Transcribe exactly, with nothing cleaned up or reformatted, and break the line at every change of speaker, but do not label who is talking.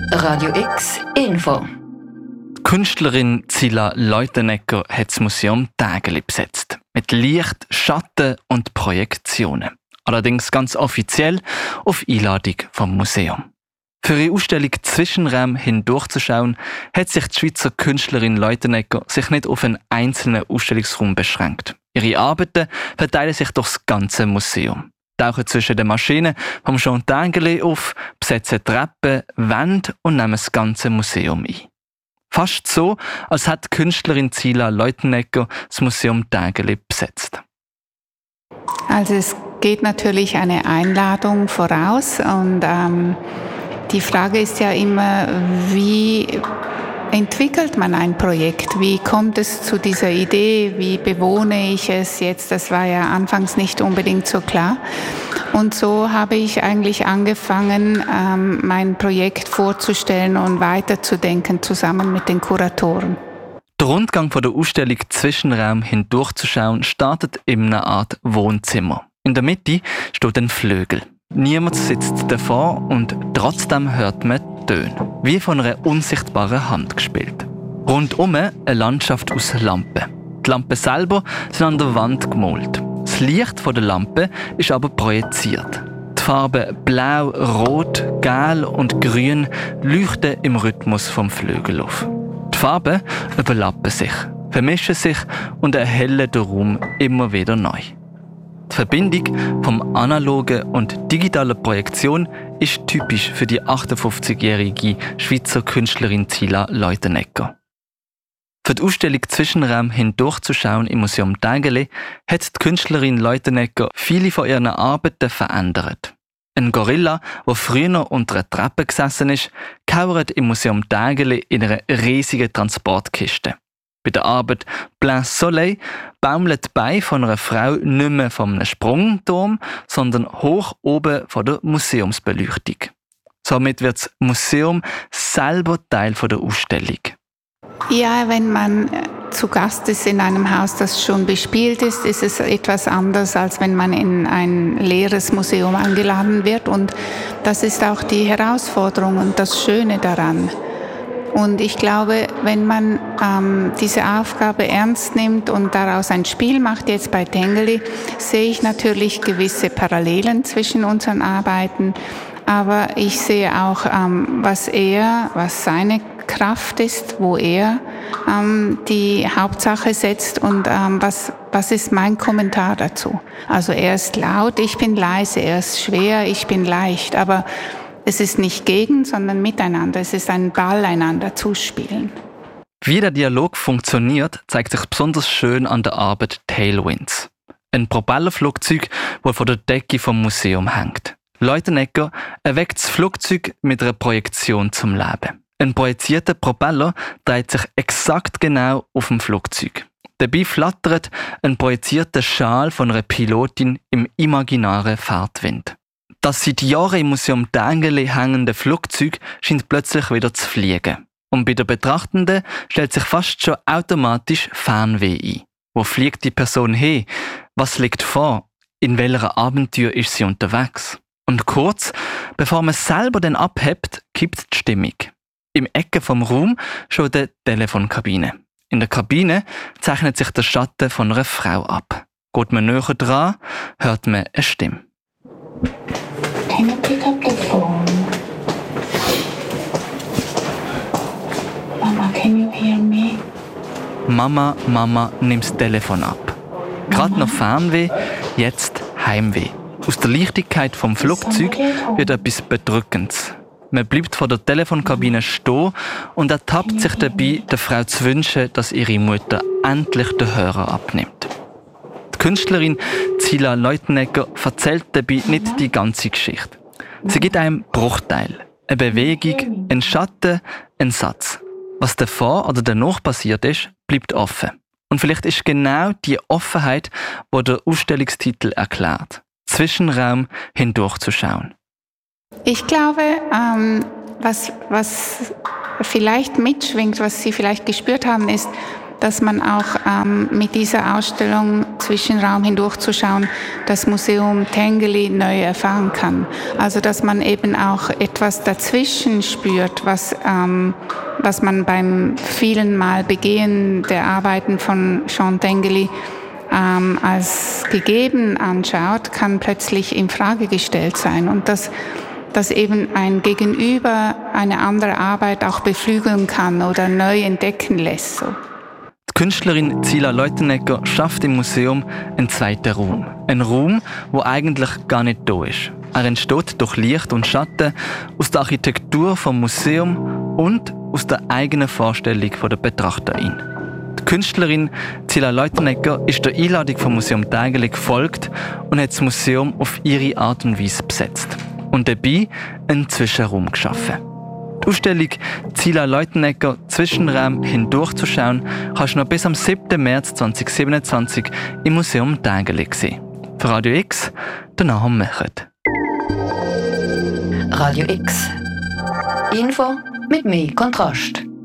Radio X Info.
Die Künstlerin Zilla Leutenegger hat das Museum Tägeli besetzt. Mit Licht, Schatten und Projektionen. Allerdings ganz offiziell auf Einladung vom Museum. Für ihre Ausstellung Zwischenraum hindurchzuschauen, hat sich die Schweizer Künstlerin Leutenegger sich nicht auf einen einzelnen Ausstellungsraum beschränkt. Ihre Arbeiten verteilen sich durch das ganze Museum. Tauchen zwischen den Maschinen vom Jean Tinguely auf, besetzen Treppen, Wände und nehmen das ganze Museum ein. Fast so, als hätte die Künstlerin Zilla Leutenegger das Museum Tinguely besetzt.
Also es geht natürlich eine Einladung voraus und ähm, die Frage ist ja immer, wie entwickelt man ein Projekt? Wie kommt es zu dieser Idee? Wie bewohne ich es jetzt? Das war ja anfangs nicht unbedingt so klar. Und so habe ich eigentlich angefangen, ähm, mein Projekt vorzustellen und weiterzudenken, zusammen mit den Kuratoren.
Der Rundgang von der Ausstellung Zwischenraum hindurchzuschauen startet in einer Art Wohnzimmer. In der Mitte steht ein Flügel. Niemand sitzt davor und trotzdem hört man Töne, wie von einer unsichtbaren Hand gespielt. Rundum eine Landschaft aus Lampen. Die Lampen selber sind an der Wand gemalt. Das Licht von der Lampe ist aber projiziert. Die Farben Blau, Rot, Gelb und Grün leuchten im Rhythmus vom Flügel auf. Die Farben überlappen sich, vermischen sich und erhellen den Raum immer wieder neu. Die Verbindung vom analogen und digitalen Projektion ist typisch für die achtundfünfzigjährige Schweizer Künstlerin Zilla Leutenegger. Für die Ausstellung Zwischenraum hindurchzuschauen im Museum Tägeli hat die Künstlerin Leutenegger viele von ihren Arbeiten verändert. Ein Gorilla, der früher unter einer Treppe gesessen ist, kauert im Museum Tägeli in einer riesigen Transportkiste. Bei der Arbeit Plein Soleil baumelt die Beine von einer Frau nicht mehr von einem Sprungturm, sondern hoch oben von der Museumsbeleuchtung. Somit wird das Museum selber Teil der Ausstellung.
Ja, wenn man zu Gast ist in einem Haus, das schon bespielt ist, ist es etwas anders, als wenn man in ein leeres Museum eingeladen wird. Und das ist auch die Herausforderung und das Schöne daran. Und ich glaube, wenn man ähm, diese Aufgabe ernst nimmt und daraus ein Spiel macht, jetzt bei Tägeli, sehe ich natürlich gewisse Parallelen zwischen unseren Arbeiten. Aber ich sehe auch, ähm, was er, was seine Kraft ist, wo er ähm, die Hauptsache setzt und ähm, was, was ist mein Kommentar dazu. Also er ist laut, ich bin leise, er ist schwer, ich bin leicht, aber es ist nicht gegen, sondern miteinander. Es ist ein Ball, einander zuspielen.
Wie der Dialog funktioniert, zeigt sich besonders schön an der Arbeit Tailwinds. Ein Propellerflugzeug, das von der Decke vom Museum hängt. Leutenegger erweckt das Flugzeug mit einer Projektion zum Leben. Ein projizierter Propeller dreht sich exakt genau auf dem Flugzeug. Dabei flattert ein projizierter Schal von einer Pilotin im imaginären Fahrtwind. Das seit Jahren im Museum Tägeli hängende Flugzeug scheint plötzlich wieder zu fliegen. Und bei der Betrachtenden stellt sich fast schon automatisch Fernweh ein. Wo fliegt die Person hin? Was liegt vor? In welcher Abenteuer ist sie unterwegs? Und kurz, bevor man selber dann abhebt, kippt die Stimmung. Im Ecke vom Raum steht eine Telefonkabine. In der Kabine zeichnet sich der Schatten von einer Frau ab. Geht man näher dran, hört man eine Stimme.
Can you pick up the phone? Mama, can you hear me?
Mama, Mama, nimm das Telefon ab. Gerade noch Fernweh, jetzt Heimweh. Aus der Leichtigkeit vom Flugzeug wird etwas Bedrückendes. Man bleibt vor der Telefonkabine stehen und ertappt sich dabei, der Frau zu wünschen, dass ihre Mutter endlich den Hörer abnimmt. Die Künstlerin Zilla Leutenegger erzählt dabei nicht die ganze Geschichte. Sie gibt einem Bruchteil, eine Bewegung, einen Schatten, einen Satz. Was davor oder danach passiert ist, bleibt offen. Und vielleicht ist genau die Offenheit, die der Ausstellungstitel erklärt. Zwischenraum hindurchzuschauen.
Ich glaube, ähm, was, was vielleicht mitschwingt, was Sie vielleicht gespürt haben, ist, dass man auch ähm, mit dieser Ausstellung Zwischenraum hindurchzuschauen, das Museum Tengeli neu erfahren kann. Also dass man eben auch etwas dazwischen spürt, was, ähm, was man beim vielen Mal Begehen der Arbeiten von Jean Tengeli ähm, als gegeben anschaut, kann plötzlich in Frage gestellt sein. Und das dass eben ein Gegenüber eine andere Arbeit auch beflügeln kann oder neu entdecken lässt. So.
Die Künstlerin Zila Leutenegger schafft im Museum einen zweiten Raum. Ein Raum, der eigentlich gar nicht da ist. Er entsteht durch Licht und Schatten aus der Architektur vom Museum und aus der eigenen Vorstellung der Betrachterin. Die Künstlerin Zila Leutenegger ist der Einladung vom Museum Tengeli gefolgt und hat das Museum auf ihre Art und Weise besetzt. Und dabei einen Zwischenraum geschaffen. Die Ausstellung Zila Leutenegger Zwischenraum hindurchzuschauen kannst du noch bis am siebten März zweitausendsiebenundzwanzig im Museum Tengeli sehen. Für Radio X, der Nahum Mechert.
Radio X. Info mit mehr Kontrast.